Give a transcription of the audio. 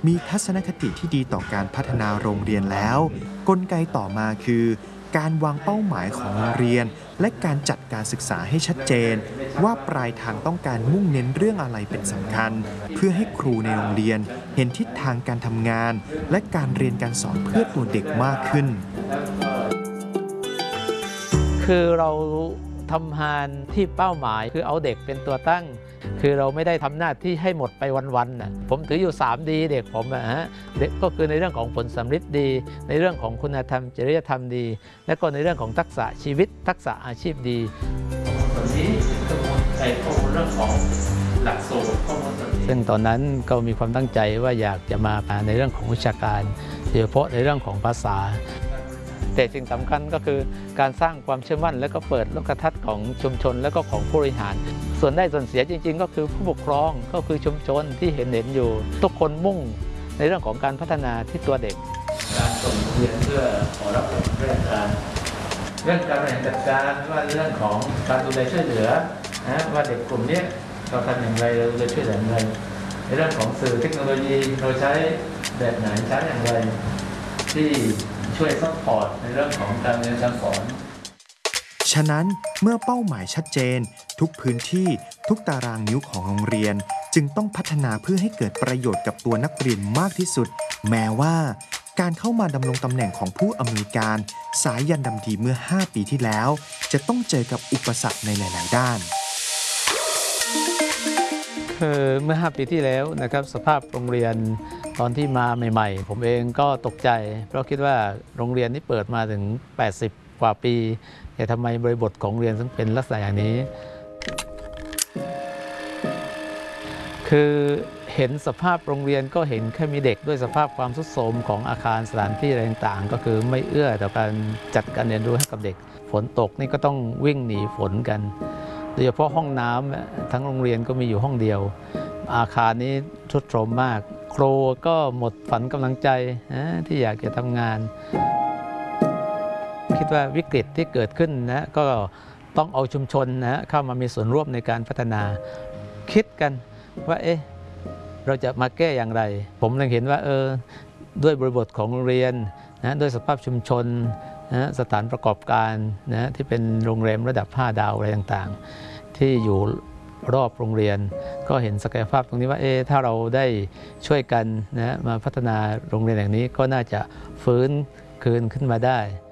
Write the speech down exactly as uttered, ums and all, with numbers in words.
มีทัศนคติที่ดีต่อการพัฒนาโรงเรียนแล้วกลไกต่อมาคือการวางเป้าหมายของโรงเรียนและการจัดการศึกษาให้ชัดเจนว่าปลายทางต้องการมุ่งเน้นเรื่องอะไรเป็นสำคัญเพื่อให้ครูในโรงเรียนเห็นทิศทางการทำงานและการเรียนการสอนเพื่อตัวเด็กมากขึ้นคือเราทำงานที่เป้าหมายคือเอาเด็กเป็นตัวตั้งคือเราไม่ได้ทำหน้าที่ให้หมดไปวันๆนะผมถืออยู่ สาม ดีเด็กผมนะฮะเด็กก็คือในเรื่องของผลสำลิดดีในเรื่องของคุณธรรมจริยธรรมดีและก็ในเรื่องของทักษะชีวิตทักษะอาชีพดีตอนนี้ก็ใส่ข้อมูลเรื่องของหลักสูตรข้อมูลซึ่งตอนนั้นก็มีความตั้งใจว่าอยากจะมาในเรื่องของวิชาการโดยเฉพาะในเรื่องของภาษาแต่สิ่งสำคัญก็คือการสร้างความเชื่อมั่นและก็เปิดโลกทัศน์ของชุมชนและก็ของผู้บริหารส่วนได้ส่วนเสียจริงๆก็คือผู้ปกครองก็คือชุมชนที่เห็นเห็นอยู่ทุกคนมุ่งในเรื่องของการพัฒนาที่ตัวเด็กการส่งเรียนเพื่อขอรับผลราชการเรื่องการบริหารจัดการว่าเรื่องของการดูแลช่วยเหลือนะว่าเด็กกลุ่มนี้เราทำอย่างไรเราจะช่วยเหลืออย่างไรในเรื่องของสื่อเทคโนโลยีเราใช้แบบไหนใช้อย่างไรที่ช่วยซัพพอร์ตในเรื่องของการเรียนการสอนฉะนั้นเมื่อเป้าหมายชัดเจนทุกพื้นที่ทุกตารางนิ้วของโรงเรียนจึงต้องพัฒนาเพื่อให้เกิดประโยชน์กับตัวนักเรียนมากที่สุดแม้ว่าการเข้ามาดำรงตำแหน่งของผู้อำนวยการสายยันดำดีเมื่อห้าปีที่แล้วจะต้องเจอกับอุปสรรคในหลายๆด้านคือเมื่อห้าปีที่แล้วนะครับสภาพโรงเรียนตอนที่มาใหม่ๆผมเองก็ตกใจเพราะคิดว่าโรงเรียนนี้เปิดมาถึงแปดสิบกว่าปีแต่ทำไมบริบทของโรงเรียนถึงเป็นลักษณะอย่างนี้คือเห็นสภาพโรงเรียนก็เห็นแค่มีเด็กด้วยสภาพความทรุดโทรมของอาคารสถานที่อะไรต่างๆก็คือไม่เอื้อต่อการจัดการเรียนรู้ให้กับเด็กฝนตกนี่ก็ต้องวิ่งหนีฝนกันโดยเฉพาะห้องน้ำทั้งโรงเรียนก็มีอยู่ห้องเดียวอาคารนี้ทรุดโทรมมากครูก็หมดฝันกำลังใจที่อยากจะทำงานคิดว่าวิกฤตที่เกิดขึ้นนะก็ต้องเอาชุมชนนะเข้ามามีส่วนร่วมในการพัฒนาคิดกันว่าเอ๊ะเราจะมาแก้อย่างไรผมเลยเห็นว่าเออด้วยบริบทของโรงเรียนนะด้วยสภาพชุมชนนะสถานประกอบการนะที่เป็นโรงแรมระดับห้าดาวอะไรต่างๆที่อยู่รอบโรงเรียนก็เห็นศักยภาพตรงนี้ว่าเออถ้าเราได้ช่วยกันนะมาพัฒนาโรงเรียนอย่างนี้ก็น่าจะฟื้นคืนขึ้นมาได้